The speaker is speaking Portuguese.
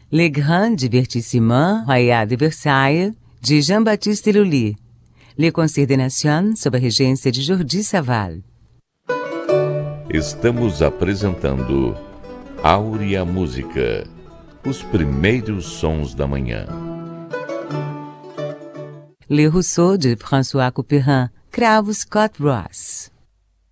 Les Grands Divertissements Royal de Versailles, de Jean-Baptiste Lully. Le Concert des Nations, sob a regência de Jordi Savall. Estamos apresentando Áurea Música, os primeiros sons da manhã. Le Rousseau, de François Couperin, cravo Scott Ross.